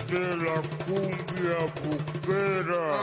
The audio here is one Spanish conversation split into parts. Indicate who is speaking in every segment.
Speaker 1: de la cumbia buquera.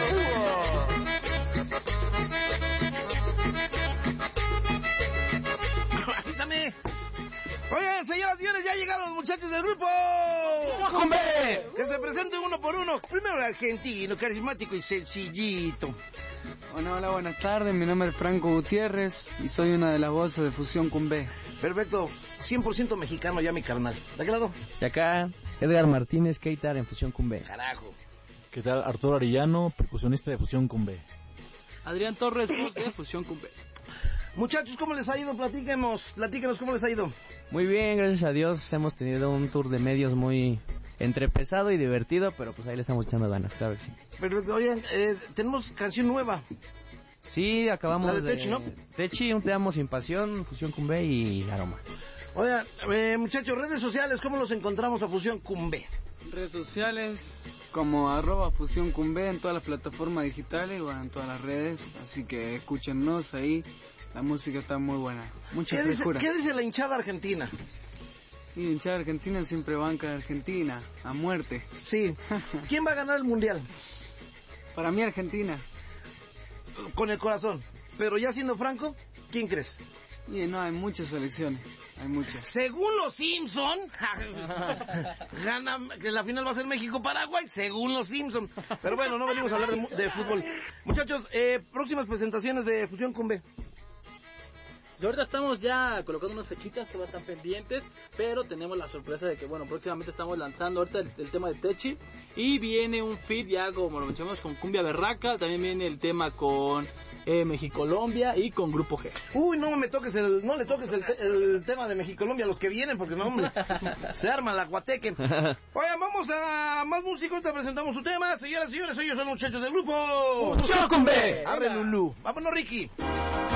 Speaker 2: ¡Avísame! Oye, señoras y señores, ya llegaron los muchachos del grupo.
Speaker 3: ¡Hombre!
Speaker 2: Que se presenten uno por uno. Primero el argentino, carismático y sencillito.
Speaker 4: Hola, buenas tardes. Mi nombre es Franco Gutiérrez y soy una de las voces de Fusión Cumbé.
Speaker 2: Perfecto, 100% mexicano ya mi carnal. ¿De qué lado?
Speaker 3: Y acá, Edgar Martínez, Keitar en Fusión Cumbé.
Speaker 2: Carajo.
Speaker 5: ¿Qué tal? Arturo Arellano, percusionista de Fusión Cumbé.
Speaker 4: Adrián Torres, voz de Fusión Cumbé.
Speaker 2: Muchachos, ¿cómo les ha ido? Platíquenos cómo les ha ido.
Speaker 3: Muy bien, gracias a Dios. Hemos tenido un tour de medios muy entre pesado y divertido, pero pues ahí le estamos echando ganas, claro que sí.
Speaker 2: Perfecto, oigan, tenemos canción nueva.
Speaker 3: Sí, acabamos
Speaker 2: La de Techi, ¿no?
Speaker 3: Techi, un Te Amo Sin Pasión, Fusión Cumbé y Aroma.
Speaker 2: Oigan, muchachos, redes sociales, ¿cómo los encontramos a Fusión Cumbé?
Speaker 4: Redes sociales como @Fusión Cumbé en todas las plataformas digitales o en todas las redes, así que escúchennos ahí. La música está muy buena, mucha frescura.
Speaker 2: ¿Qué dice la hinchada argentina?
Speaker 4: Y hinchada argentina siempre banca a Argentina, a muerte.
Speaker 2: Sí. ¿Quién va a ganar el mundial?
Speaker 4: Para mí Argentina.
Speaker 2: Con el corazón. Pero ya siendo franco, ¿quién crees?
Speaker 4: Y no, hay muchas selecciones, hay muchas.
Speaker 2: Según los Simpson, gana, que la final va a ser México-Paraguay, según los Simpson. Pero bueno, no venimos a hablar de fútbol. Muchachos, próximas presentaciones de Fusión Cumbé.
Speaker 6: Y ahorita estamos ya colocando unas fechitas que van a estar pendientes, pero tenemos la sorpresa de que, bueno, próximamente estamos lanzando ahorita el tema de Techi, y viene un feat ya, como lo mencionamos, con Cumbia Berraca, también viene el tema con Mexicolombia y con Grupo G.
Speaker 2: Uy, no le toques el tema de Mexicolombia a los que vienen, porque no, hombre, se arma la guateque. Oigan, vamos a más músicos, te presentamos su tema, señoras y señores, ellos son los muchachos del grupo
Speaker 3: ¡Fusión Cumbé!
Speaker 2: Arre Lulú. Vámonos, Ricky.